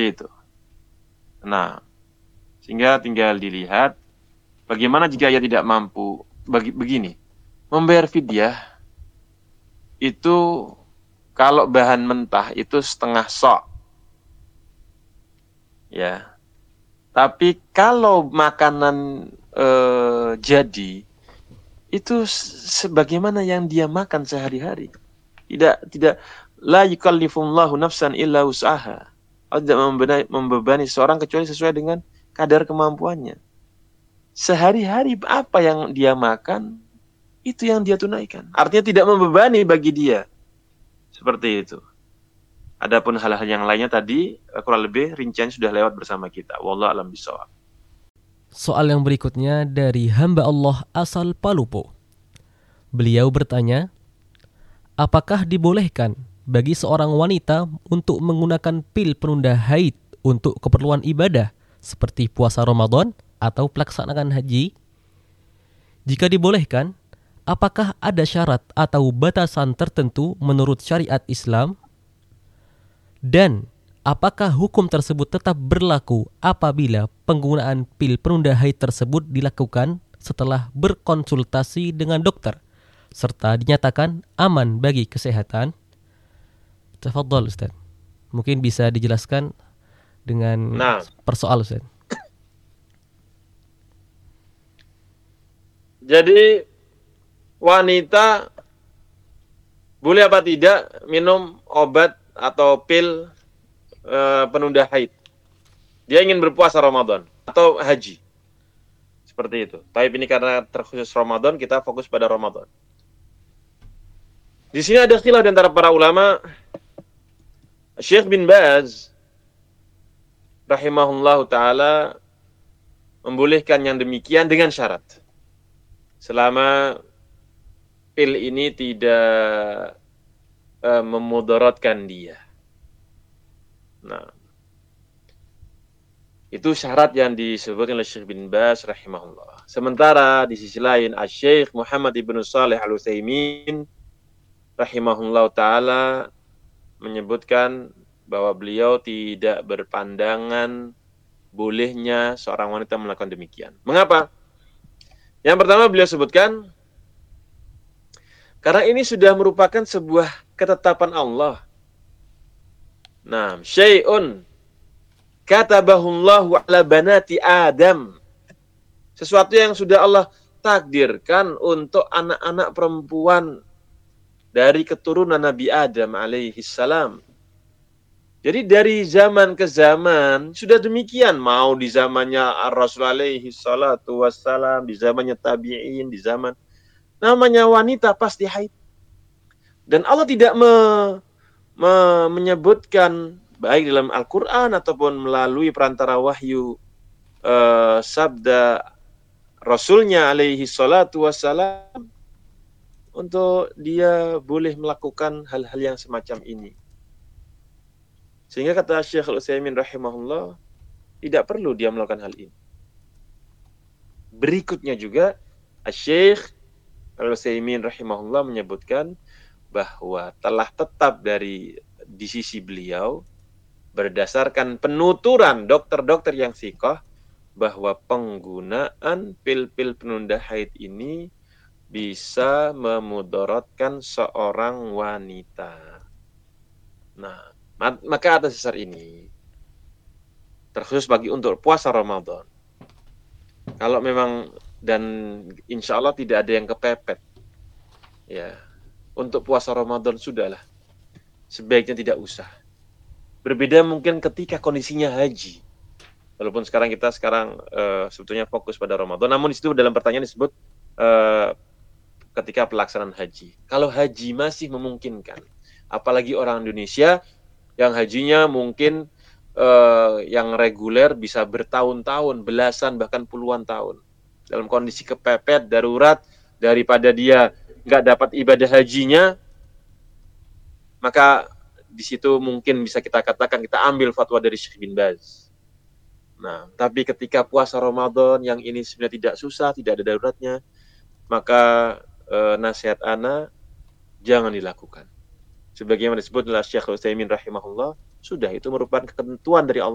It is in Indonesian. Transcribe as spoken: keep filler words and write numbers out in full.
itu. Nah, sehingga tinggal dilihat bagaimana jika ia tidak mampu. Bagi, begini, membayar fidyah itu kalau bahan mentah itu setengah sok. Ya. Tapi kalau makanan eh, jadi itu sebagaimana yang dia makan sehari-hari. Tidak tidak la yukallifullahu nafsan illa wus'aha. Allah tidak membebani, membebani seorang kecuali sesuai dengan kadar kemampuannya. Sehari-hari apa yang dia makan itu yang dia tunaikan. Artinya tidak membebani bagi dia. Seperti itu. Adapun hal-hal yang lainnya tadi kurang lebih rincian sudah lewat bersama kita. Wallahu a'lam bishawab. Soal yang berikutnya dari hamba Allah asal Palupo. Beliau bertanya, apakah dibolehkan bagi seorang wanita untuk menggunakan pil penunda haid untuk keperluan ibadah seperti puasa Ramadan atau pelaksanaan haji? Jika dibolehkan, apakah ada syarat atau batasan tertentu menurut syariat Islam? Dan apakah hukum tersebut tetap berlaku apabila penggunaan pil penunda haid tersebut dilakukan setelah berkonsultasi dengan dokter serta dinyatakan aman bagi kesehatan? Tafadhol Ustaz. Mungkin bisa dijelaskan dengan nah, persoal Ustaz. Jadi wanita boleh apa tidak minum obat atau pil e, penunda haid. Dia ingin berpuasa Ramadan atau haji. Seperti itu. Tapi ini karena terkhusus Ramadan, kita fokus pada Ramadan. Di sini ada khilaf di antara para ulama. Syekh bin Baz rahimahullahu taala membolehkan yang demikian dengan syarat. Selama pil ini tidak uh, memudaratkan dia. Nah, itu syarat yang disebutkan oleh Syekh bin Baz rahimahullah. Sementara di sisi lain Asy-Syaikh Muhammad ibnu Shalih Al-Utsaimin rahimahullah taala menyebutkan bahwa beliau tidak berpandangan bolehnya seorang wanita melakukan demikian. Mengapa? Yang pertama beliau sebutkan karena ini sudah merupakan sebuah ketetapan Allah. Nah, syai'un katabahullahu ala banati Adam. Sesuatu yang sudah Allah takdirkan untuk anak-anak perempuan dari keturunan Nabi Adam alaihi salam. Jadi dari zaman ke zaman sudah demikian. Mau di zamannya Ar-Rasul alaihi salatu wassalam, di zamannya tabi'in, di zaman namanya wanita pasti haid. Dan Allah tidak me, me, menyebutkan baik dalam Al-Quran ataupun melalui perantara wahyu uh, sabda Rasulnya alaihi salatu wassalam untuk dia boleh melakukan hal-hal yang semacam ini. Sehingga kata Syekh Al-Utsaimin rahimahullah, tidak perlu dia melakukan hal ini. Berikutnya juga Syekh Al-Utsaimin rahimahullah menyebutkan bahwa telah tetap dari di sisi beliau berdasarkan penuturan dokter-dokter yang thiqah bahwa penggunaan pil-pil penunda haid ini bisa memudaratkan seorang wanita. Nah, maka atas dasar ini terkhusus bagi untuk puasa Ramadan. Kalau memang dan insya Allah tidak ada yang kepepet, ya untuk puasa Ramadan sudahlah sebaiknya tidak usah. Berbeda mungkin ketika kondisinya haji. Walaupun sekarang kita sekarang uh, sebetulnya fokus pada Ramadan, namun di situ dalam pertanyaan disebut uh, ketika pelaksanaan haji. Kalau haji masih memungkinkan, apalagi orang Indonesia yang hajinya mungkin uh, yang reguler bisa bertahun-tahun, belasan bahkan puluhan tahun. Dalam kondisi kepepet, darurat, daripada dia nggak dapat ibadah hajinya, maka di situ mungkin bisa kita katakan kita ambil fatwa dari Syekh bin Baz. Nah, tapi ketika puasa Ramadan yang ini sebenarnya tidak susah, tidak ada daruratnya, maka uh, nasihat ana jangan dilakukan. Sebagaimana disebut oleh Syekh Utsaimin rahimahullah, sudah itu merupakan ketentuan dari Allah.